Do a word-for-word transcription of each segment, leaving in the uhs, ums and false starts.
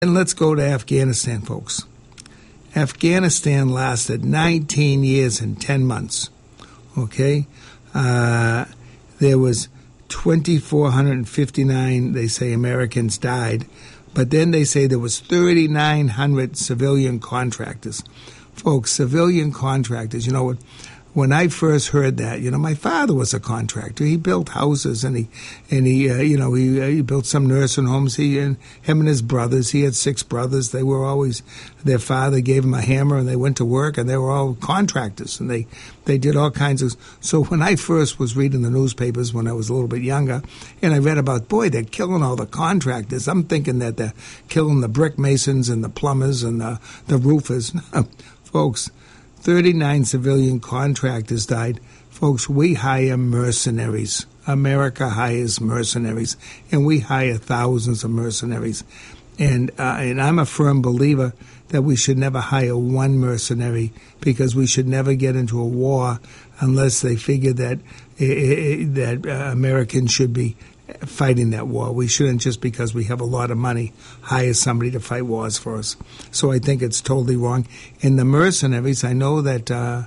And let's go to Afghanistan, folks. Afghanistan lasted nineteen years and ten months. Okay? Uh, there was two thousand four hundred fifty-nine, they say, Americans died. But then they say there was three thousand nine hundred civilian contractors. Folks, civilian contractors, you know, when I first heard that, you know, my father was a contractor. He built houses and he, and he, uh, you know, he, uh, he built some nursing homes. He and him and his brothers. He had six brothers. They were always, their father gave them a hammer and they went to work and they were all contractors and they, they did all kinds of. So when I first was reading the newspapers when I was a little bit younger, and I read about, boy, they're killing all the contractors. I'm thinking that they're killing the brick masons and the plumbers and the the roofers, folks. thirty-nine civilian contractors died. Folks, we hire mercenaries. America hires mercenaries, and we hire thousands of mercenaries. And uh, and I'm a firm believer that we should never hire one mercenary because we should never get into a war unless they figure that uh, that uh, Americans should be fighting that war. We shouldn't, just because we have a lot of money, hire somebody to fight wars for us. So I think it's totally wrong. And the mercenaries, I know that, uh,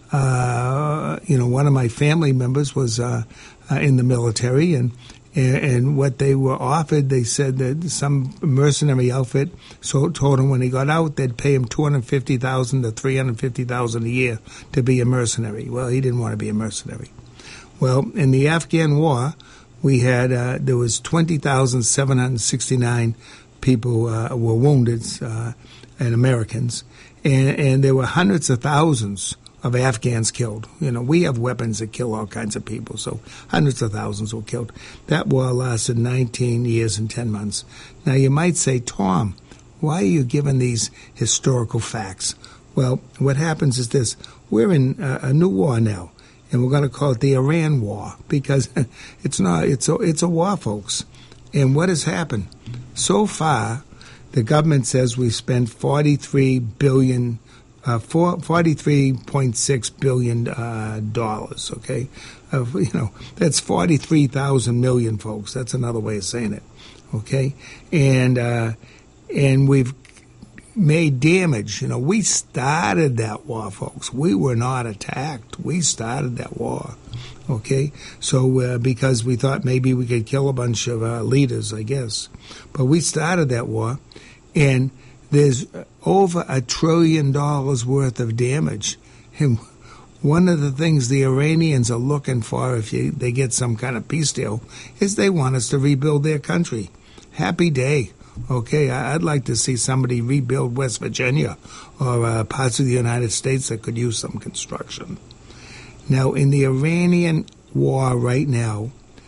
uh, you know, one of my family members was uh, uh, in the military, and, and and what they were offered, they said that some mercenary outfit so told him when he got out, they'd pay him two hundred fifty thousand dollars to three hundred fifty thousand dollars a year to be a mercenary. Well, he didn't want to be a mercenary. Well, in the Afghan war, we had, uh, there was twenty thousand seven hundred sixty-nine people uh, were wounded, uh, and Americans, and, and there were hundreds of thousands of Afghans killed. You know, we have weapons that kill all kinds of people, so hundreds of thousands were killed. That war lasted nineteen years and ten months. Now, you might say, Tom, why are you giving these historical facts? Well, what happens is this. We're in a, a new war now. And we're going to call it the Iran War because it's not, it's a, it's a war, folks. And what has happened? So far, the government says we spent forty-three billion dollars, uh, forty-three point six billion dollars, uh, okay? Uh, you know, that's forty-three thousand million, folks. That's another way of saying it, okay? And, uh, and we've made damage. You know, we started that war, folks. We were not attacked. We started that war, okay? So uh, because we thought maybe we could kill a bunch of uh, leaders, I guess. But we started that war, and there's over a trillion dollars worth of damage. And one of the things the Iranians are looking for, if you, they get some kind of peace deal, is they want us to rebuild their country. Happy day. Okay, I'd like to see somebody rebuild West Virginia or uh, parts of the United States that could use some construction. Now, in the Iranian war right now,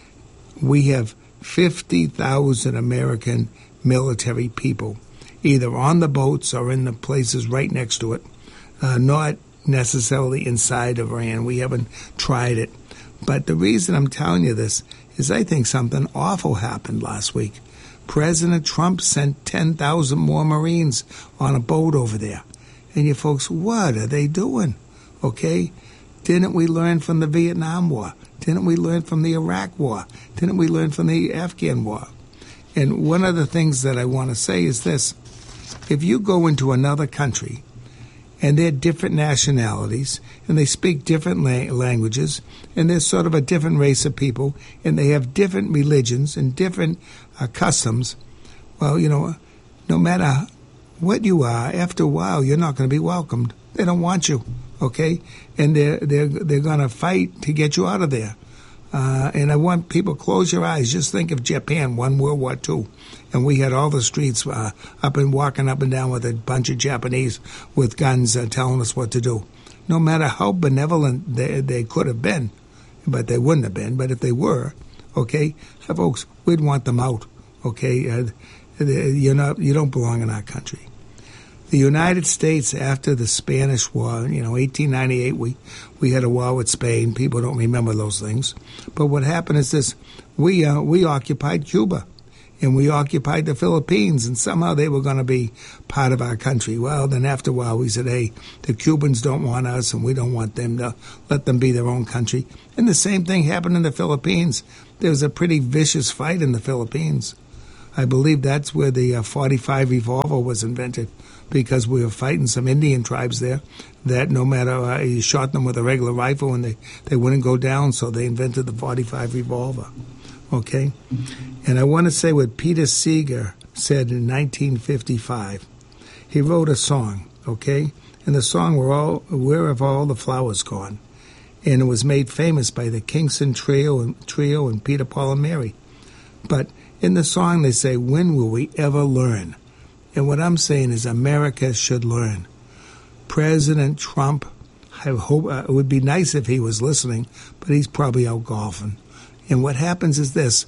we have fifty thousand American military people, either on the boats or in the places right next to it, uh, not necessarily inside of Iran. We haven't tried it. But the reason I'm telling you this is I think something awful happened last week. President Trump sent ten thousand more Marines on a boat over there. And you folks, what are they doing? Okay? Didn't we learn from the Vietnam War? Didn't we learn from the Iraq War? Didn't we learn from the Afghan War? And one of the things that I want to say is this. If you go into another country and they're different nationalities, and they speak different la- languages, and they're sort of a different race of people, and they have different religions and different uh, customs, well, you know, no matter what you are, after a while, you're not going to be welcomed. They don't want you, okay? And they're, they're, they're going to fight to get you out of there. Uh, and I want people, close your eyes. Just think of Japan, won World War Two. And we had all the streets uh, up and walking up and down with a bunch of Japanese with guns uh, telling us what to do. No matter how benevolent they, they could have been, but they wouldn't have been, but if they were, okay, folks, we'd want them out, okay? Uh, you're not, you don't belong in our country. The United States, after the Spanish War, you know, eighteen ninety-eight, we, we had a war with Spain. People don't remember those things. But what happened is this. We, uh, we occupied Cuba, and we occupied the Philippines, and somehow they were going to be part of our country. Well, then after a while, we said, hey, the Cubans don't want us, and we don't want them to let them be their own country. And the same thing happened in the Philippines. There was a pretty vicious fight in the Philippines. I believe that's where the uh, forty-five revolver was invented, because we were fighting some Indian tribes there that no matter, uh, you shot them with a regular rifle and they, they wouldn't go down, so they invented the forty-five revolver. Okay? And I want to say what Peter Seeger said in nineteen fifty-five. He wrote a song, okay? And the song, Where, all, Where Have All the Flowers Gone? And it was made famous by the Kingston Trio and, Trio and Peter, Paul, and Mary. But in the song they say, when will we ever learn? And what I'm saying is America should learn. President Trump, I hope uh, it would be nice if he was listening, but he's probably out golfing. And what happens is this,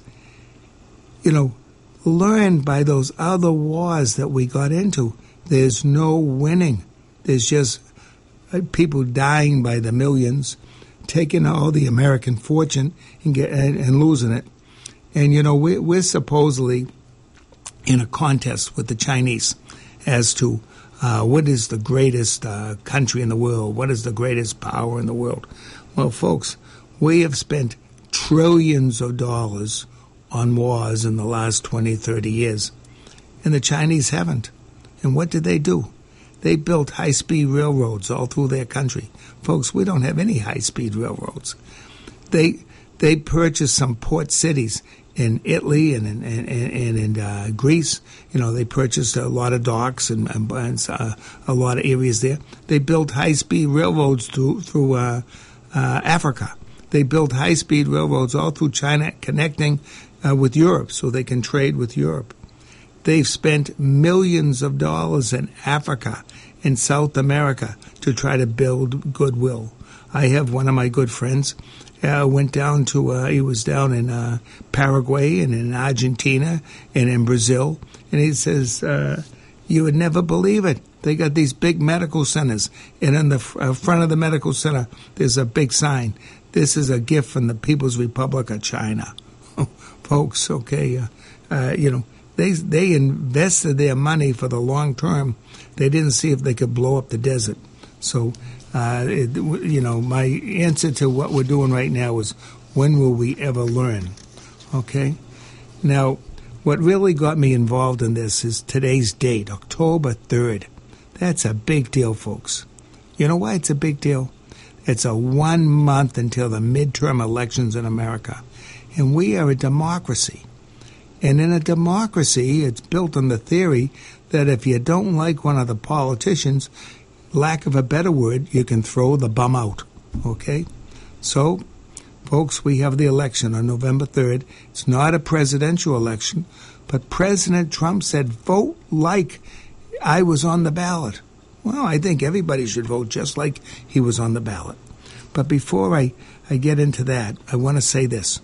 you know, learn by those other wars that we got into. There's no winning. There's just people dying by the millions, taking all the American fortune and, get, and, and losing it. And, you know, we're, we're supposedly in a contest with the Chinese as to uh, what is the greatest uh, country in the world, what is the greatest power in the world. Well, folks, we have spent trillions of dollars on wars in the last twenty, thirty years, and the Chinese haven't. And what did they do? They built high-speed railroads all through their country. Folks, we don't have any high-speed railroads. They they purchased some port cities in Italy and in, and, and in uh, Greece. You know, they purchased a lot of docks and, and, and uh, a lot of areas there. They built high-speed railroads through, through uh, uh, Africa. They built high-speed railroads all through China, connecting uh, with Europe so they can trade with Europe. They've spent millions of dollars in Africa and South America to try to build goodwill. I have one of my good friends uh, went down to, uh, he was down in uh, Paraguay and in Argentina and in Brazil, and he says, uh, you would never believe it. They got these big medical centers, and in the fr- uh, front of the medical center, there's a big sign. This is a gift from the People's Republic of China. Folks, okay, uh, uh, you know, They they invested their money for the long term. They didn't see if they could blow up the desert. So, uh, it, you know, my answer to what we're doing right now is, when will we ever learn? Okay? Now, what really got me involved in this is today's date, October third. That's a big deal, folks. You know why it's a big deal? It's a one month until the midterm elections in America. And we are a democracy. And in a democracy, it's built on the theory that if you don't like one of the politicians, lack of a better word, you can throw the bum out, okay? So, folks, we have the election on November third. It's not a presidential election, but President Trump said, vote like I was on the ballot. Well, I think everybody should vote just like he was on the ballot. But before I, I get into that, I want to say this.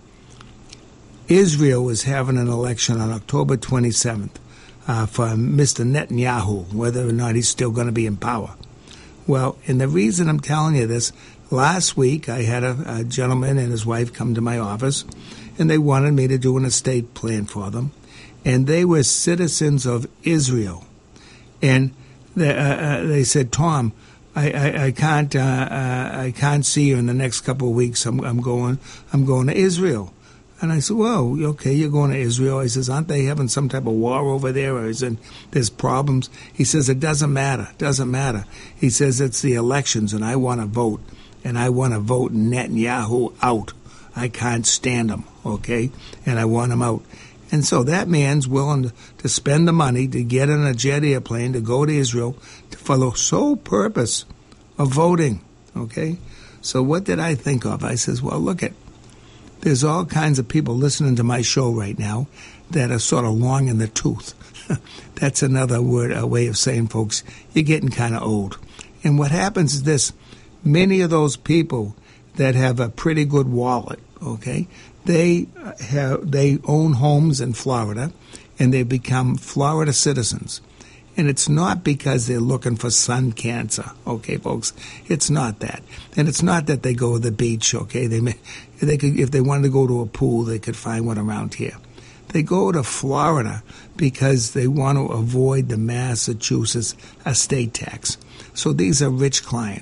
Israel is having an election on October twenty-seventh uh, for Mister Netanyahu, whether or not he's still going to be in power. Well, and the reason I'm telling you this, last week I had a, a gentleman and his wife come to my office, and they wanted me to do an estate plan for them. And they were citizens of Israel. And they, uh, uh, they said, Tom, I, I, I can't uh, uh, I can't see you in the next couple of weeks. I'm, I'm going I'm going to Israel. And I said, well, okay, you're going to Israel. He says, aren't they having some type of war over there? Or is it, there's problems? He says, it doesn't matter. It doesn't matter. He says, it's the elections, and I want to vote. And I want to vote Netanyahu out. I can't stand him, okay? And I want him out. And so that man's willing to, to spend the money to get in a jet airplane to go to Israel to, for the sole purpose of voting, okay? So what did I think of? I says, well, look at There's all kinds of people listening to my show right now that are sort of long in the tooth. That's another word, a way of saying, folks, you're getting kind of old. And what happens is this. Many of those people that have a pretty good wallet, okay, they have they own homes in Florida, and they become Florida citizens. And it's not because they're looking for sun cancer, okay, folks. It's not that, and it's not that they go to the beach, okay. They may, they could, if they wanted to go to a pool, they could find one around here. They go to Florida because they want to avoid the Massachusetts estate tax. So these are rich clients,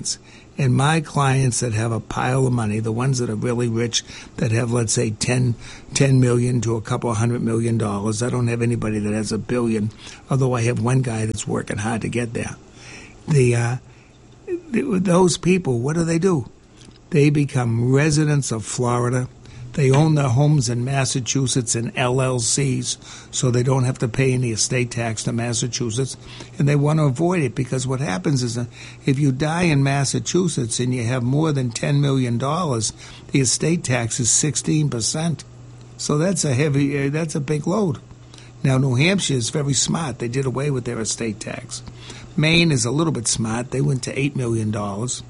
And my clients that have a pile of money, the ones that are really rich, that have, let's say, ten, ten million to a couple of hundred million dollars. I don't have anybody that has a billion, although I have one guy that's working hard to get there. The, uh, the those people, what do they do? They become residents of Florida. They own their homes in Massachusetts in L L Cs, so they don't have to pay any estate tax to Massachusetts. And they want to avoid it because what happens is that if you die in Massachusetts and you have more than ten million dollars, the estate tax is sixteen percent. So that's a heavy, uh, that's a big load. Now, New Hampshire is very smart. They did away with their estate tax. Maine is a little bit smart. They went to eight million dollars.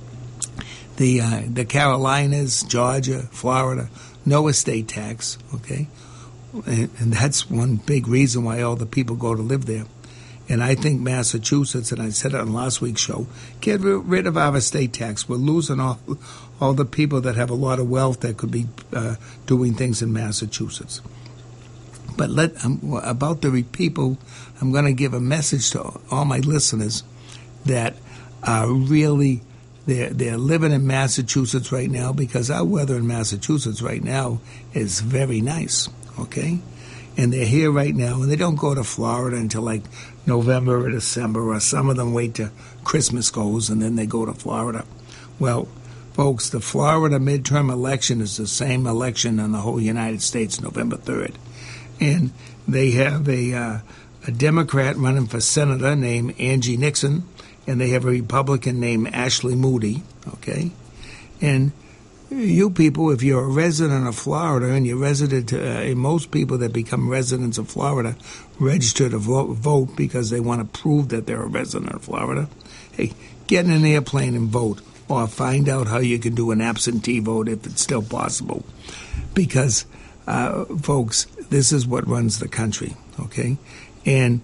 The uh, the Carolinas, Georgia, Florida, no estate tax, okay? And, and that's one big reason why all the people go to live there. And I think Massachusetts, and I said it on last week's show, get rid of our estate tax. We're losing all, all the people that have a lot of wealth that could be uh, doing things in Massachusetts. But let um, about the people, I'm going to give a message to all my listeners that are really... They're, they're living in Massachusetts right now because our weather in Massachusetts right now is very nice, okay? And they're here right now, and they don't go to Florida until like November or December, or some of them wait till Christmas goes, and then they go to Florida. Well, folks, the Florida midterm election is the same election in the whole United States, November third. And they have a, uh, a Democrat running for senator named Angie Nixon, and they have a Republican named Ashley Moody, okay? And you people, if you're a resident of Florida and you're resident, uh, and most people that become residents of Florida register to vote, vote because they want to prove that they're a resident of Florida, hey, get in an airplane and vote, or find out how you can do an absentee vote if it's still possible. Because, uh, folks, this is what runs the country, okay? And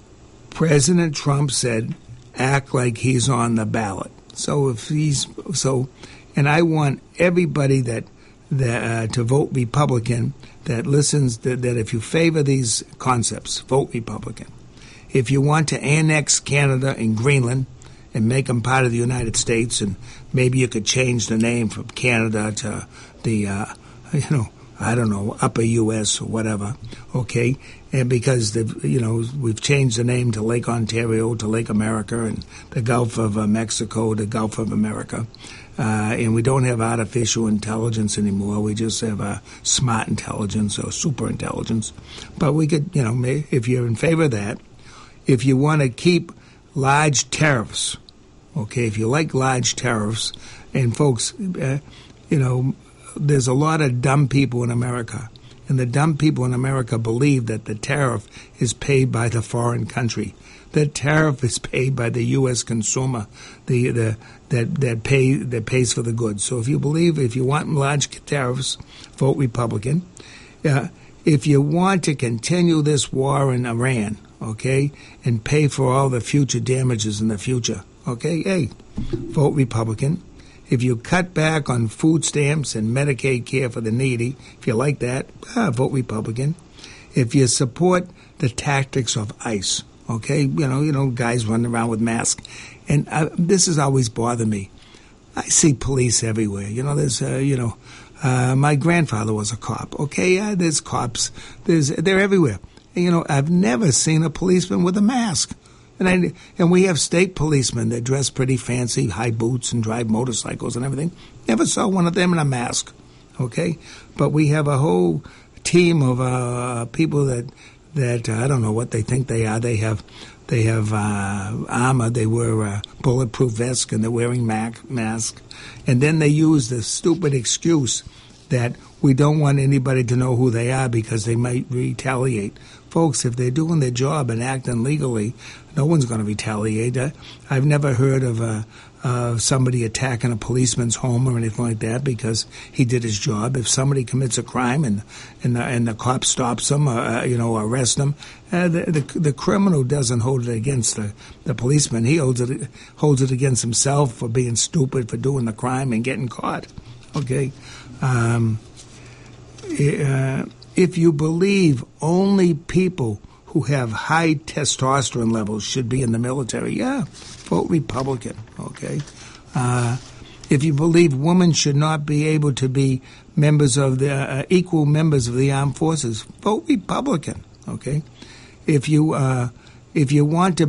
President Trump said, act like he's on the ballot. So if he's so, and I want everybody that that uh, to vote Republican that listens that, that if you favor these concepts, vote Republican. If you want to annex Canada and Greenland and make them part of the United States, and maybe you could change the name from Canada to the uh, you know I don't know Upper U S or whatever, okay. And because the you know we've changed the name to Lake Ontario to Lake America, and the Gulf of uh, Mexico to Gulf of America, uh, and we don't have artificial intelligence anymore. We just have uh, smart intelligence or super intelligence. But we could, you know, if you're in favor of that, if you want to keep large tariffs, okay, if you like large tariffs, and folks, uh, you know, there's a lot of dumb people in America. And the dumb people in America believe that the tariff is paid by the foreign country. The tariff is paid by the U S consumer, the the that that pay that pays for the goods. So if you believe, if you want large tariffs, vote Republican. Uh, if you want to continue this war in Iran, okay, and pay for all the future damages in the future, okay, hey, vote Republican. If you cut back on food stamps and Medicaid care for the needy, if you like that, ah, vote Republican. If you support the tactics of ICE, okay, you know, you know, guys running around with masks, and uh, this has always bothered me. I see police everywhere. You know, there's, uh, you know, uh, my grandfather was a cop. Okay, yeah, there's cops. There's, they're everywhere. And, you know, I've never seen a policeman with a mask. And I, and we have state policemen that dress pretty fancy, high boots, and drive motorcycles and everything. Never saw one of them in a mask, okay? But we have a whole team of uh, people that that uh, I don't know what they think they are. They have they have uh, armor. They wear uh, bulletproof vests, and they're wearing mac- masks. And then they use the stupid excuse that we don't want anybody to know who they are because they might retaliate. Folks, if they're doing their job and acting legally, no one's going to retaliate. I, I've never heard of uh, uh, somebody attacking a policeman's home or anything like that because he did his job. If somebody commits a crime and and the, and the cop stops them, or, uh, you know, arrests them, uh, the, the the criminal doesn't hold it against the, the policeman. He holds it holds it against himself for being stupid, for doing the crime and getting caught. Okay. Um, uh, if you believe only people who have high testosterone levels should be in the military, yeah, vote Republican, okay? Uh, if you believe women should not be able to be members of the uh, equal members of the armed forces, vote Republican. Okay, if you uh, if you want to